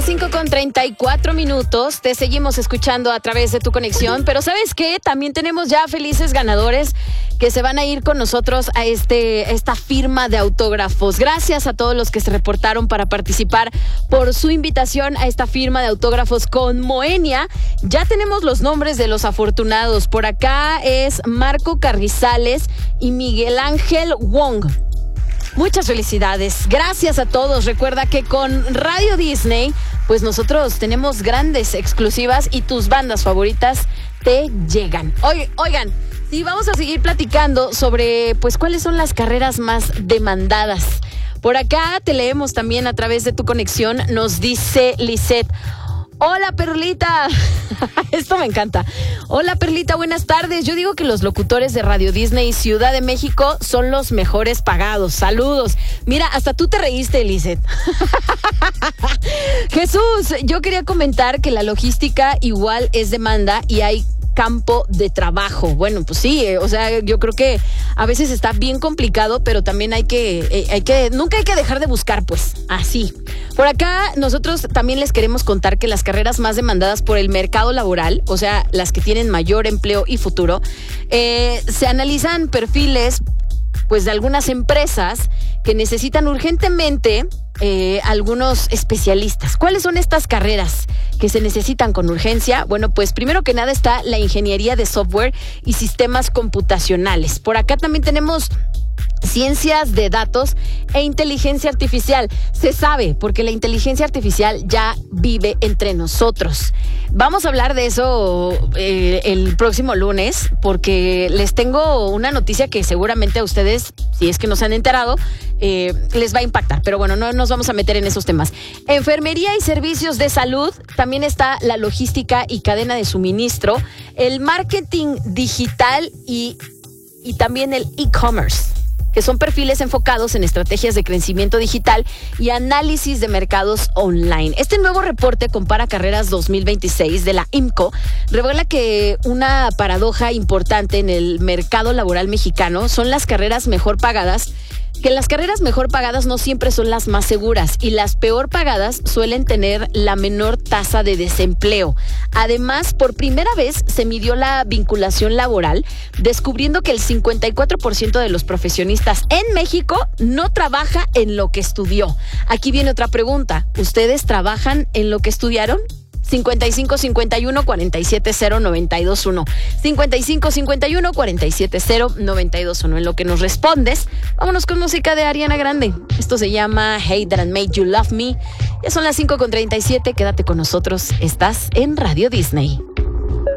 5:34. Te seguimos escuchando a través de tu conexión, pero ¿sabes qué? También tenemos ya felices ganadores que se van a ir con nosotros a esta firma de autógrafos. Gracias a todos los que se reportaron para participar por su invitación a esta firma de autógrafos con Moenia. Ya tenemos los nombres de los afortunados. Por acá es Marco Carrizales y Miguel Ángel Wong. Muchas felicidades. Gracias a todos. Recuerda que con Radio Disney, pues nosotros tenemos grandes exclusivas y tus bandas favoritas te llegan. Oigan, sí, vamos a seguir platicando sobre, pues, cuáles son las carreras más demandadas. Por acá te leemos también a través de tu conexión. Nos dice Lisette. Hola, Perlita. Esto me encanta. Hola, Perlita, buenas tardes. Yo digo que los locutores de Radio Disney Ciudad de México son los mejores pagados. Saludos. Mira, hasta tú te reíste, Lizeth. Jesús, yo quería comentar que la logística igual es demanda y hay campo de trabajo. Bueno, pues sí, o sea, yo creo que a veces está bien complicado, pero también nunca hay que dejar de buscar, pues, así. Por acá, nosotros también les queremos contar que las carreras más demandadas por el mercado laboral, o sea, las que tienen mayor empleo y futuro, se analizan perfiles, pues, de algunas empresas que necesitan urgentemente algunos especialistas. ¿Cuáles son estas carreras que se necesitan con urgencia? Bueno, pues primero que nada está la ingeniería de software y sistemas computacionales. Por acá también tenemos ciencias de datos e inteligencia artificial. Se sabe porque la inteligencia artificial ya vive entre nosotros. Vamos a hablar de eso el próximo lunes, porque les tengo una noticia que seguramente a ustedes, si es que no se han enterado, les va a impactar. Pero bueno, no nos vamos a meter en esos temas. Enfermería y servicios de salud. También está la logística y cadena de suministro, el marketing digital y también el e-commerce, que son perfiles enfocados en estrategias de crecimiento digital y análisis de mercados online. Este nuevo reporte compara carreras 2026 de la IMCO, revela que una paradoja importante en el mercado laboral mexicano son las carreras mejor pagadas, que las carreras mejor pagadas no siempre son las más seguras y las peor pagadas suelen tener la menor tasa de desempleo. Además, por primera vez se midió la vinculación laboral, descubriendo que el 54% de los profesionistas en México no trabaja en lo que estudió. Aquí viene otra pregunta. ¿Ustedes trabajan en lo que estudiaron? 5551-470-921. 5551-470-921. En lo que nos respondes, vámonos con música de Ariana Grande. Esto se llama Hate That I Made You Love Me. Ya son las 5:37. Quédate con nosotros. Estás en Radio Disney.